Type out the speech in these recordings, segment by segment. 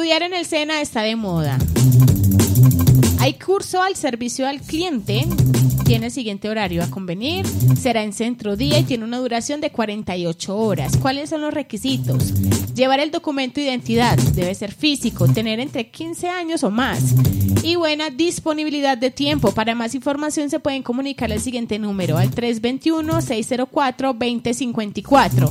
Estudiar en el SENA está de moda. Hay curso al servicio al cliente. Tiene el siguiente horario a convenir. Será en centro día y tiene una duración de 48 horas. ¿Cuáles son los requisitos? Llevar el documento de identidad. Debe ser físico. Tener entre 15 años o más. Y buena disponibilidad de tiempo. Para más información se pueden comunicar al siguiente número. Al 321-604-2054.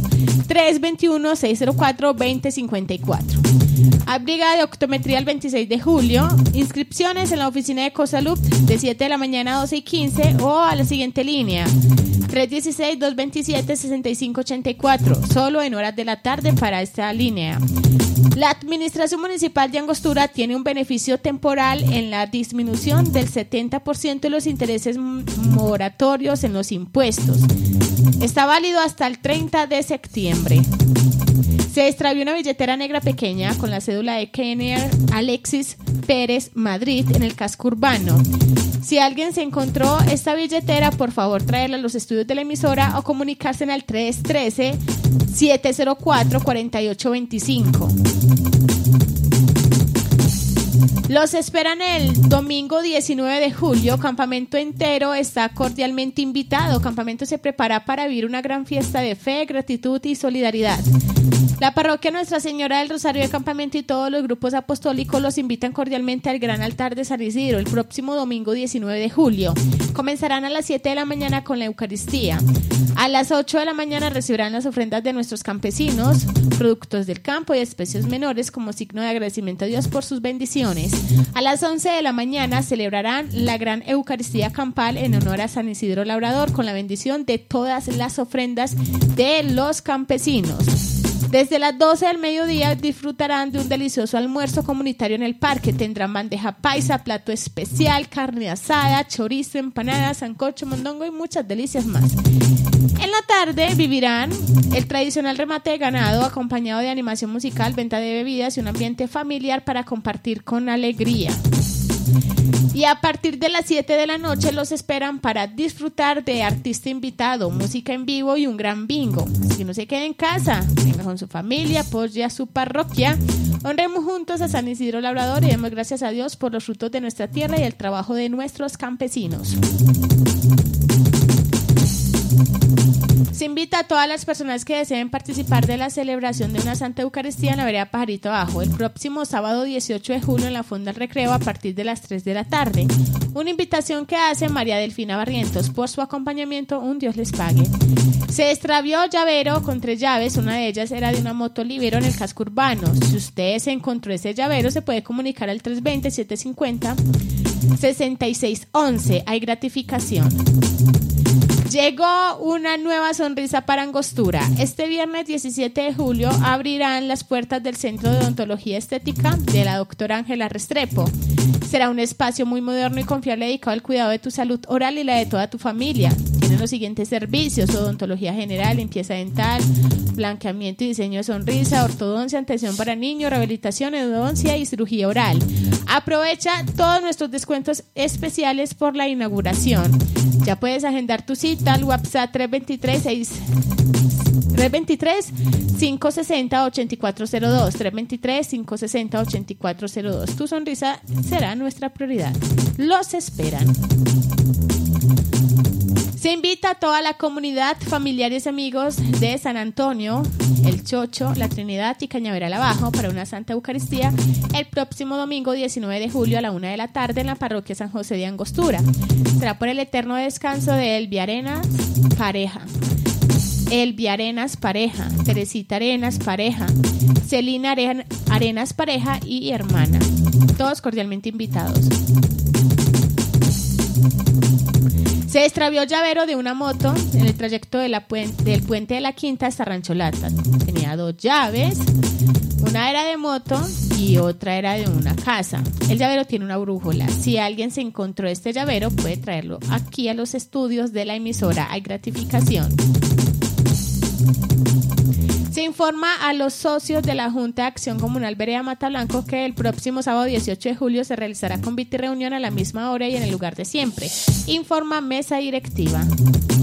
321-604-2054. Hay brigada de optometría el 26 de julio. Inscripciones en la oficina de Cosalud de 7 de la mañana a 12 y 15 o a la siguiente línea 316-227-6584, solo en horas de la tarde para esta línea. La Administración Municipal de Angostura tiene un beneficio temporal en la disminución del 70% de los intereses moratorios en los impuestos. Está válido hasta el 30 de septiembre. Se extravió una billetera negra pequeña con la cédula de Kenner Alexis Pérez Madrid en el casco urbano. Si alguien se encontró esta billetera, por favor traerla a los estudios de la emisora o comunicarse en el 313-704-4825. Los esperan el domingo 19 de julio. Campamento entero está cordialmente invitado. Campamento se prepara para vivir una gran fiesta de fe, gratitud y solidaridad. La parroquia Nuestra Señora del Rosario de Campamento y todos los grupos apostólicos los invitan cordialmente al Gran Altar de San Isidro el próximo domingo 19 de julio. Comenzarán a las 7 de la mañana con la Eucaristía. A las 8 de la mañana recibirán las ofrendas de nuestros campesinos, productos del campo y especies menores como signo de agradecimiento a Dios por sus bendiciones. A las 11 de la mañana celebrarán la Gran Eucaristía Campal en honor a San Isidro Labrador con la bendición de todas las ofrendas de los campesinos. Desde las 12 del mediodía disfrutarán de un delicioso almuerzo comunitario en el parque. Tendrán bandeja paisa, plato especial, carne asada, chorizo, empanadas, sancocho, mondongo y muchas delicias más. En la tarde vivirán el tradicional remate de ganado acompañado de animación musical, venta de bebidas y un ambiente familiar para compartir con alegría. Y a partir de las 7 de la noche los esperan para disfrutar de artista invitado, música en vivo y un gran bingo. Así que no se quede en casa, venga con su familia, apoye a su parroquia. Honremos juntos a San Isidro Labrador y demos gracias a Dios por los frutos de nuestra tierra y el trabajo de nuestros campesinos. Se invita a todas las personas que deseen participar de la celebración de una Santa Eucaristía en la vereda Pajarito Abajo el próximo sábado 18 de julio en la Fonda del Recreo a partir de las 3 de la tarde. Una invitación que hace María Delfina Barrientos. Por su acompañamiento, un Dios les pague. Se extravió llavero con 3 llaves, una de ellas era de una moto Libero en el casco urbano. Si usted se encontró ese llavero, se puede comunicar al 320-750-6611. Hay gratificación. Llegó una nueva sonrisa para Angostura. Este viernes 17 de julio abrirán las puertas del Centro de Odontología Estética de la doctora Ángela Restrepo. Será un espacio muy moderno y confiable dedicado al cuidado de tu salud oral y la de toda tu familia. Tienen los siguientes servicios: odontología general, limpieza dental, blanqueamiento y diseño de sonrisa, ortodoncia, atención para niños, rehabilitación, endodoncia y cirugía oral. Aprovecha todos nuestros descuentos especiales por la inauguración. Ya puedes agendar tu cita al WhatsApp 323-560-8402. 323-560-8402. Tu sonrisa será nuestra prioridad. Los esperan. Se invita a toda la comunidad, familiares y amigos de San Antonio, El Chocho, La Trinidad y Cañaveral Abajo para una Santa Eucaristía el próximo domingo 19 de julio a la 1 de la tarde en la parroquia San José de Angostura. Será por el eterno descanso de Elvia Arenas Pareja, Teresita Arenas Pareja, Celina Arenas Pareja y hermana. Todos cordialmente invitados. Se extravió llavero de una moto en el trayecto del puente de la Quinta hasta Rancho Lata. Tenía 2 llaves, una era de moto y otra era de una casa. El llavero tiene una brújula. Si alguien se encontró este llavero, puede traerlo aquí a los estudios de la emisora. Hay gratificación. Se informa a los socios de la Junta de Acción Comunal Vereda Mata Blanco que el próximo sábado 18 de julio se realizará convite y reunión a la misma hora y en el lugar de siempre. Informa mesa directiva.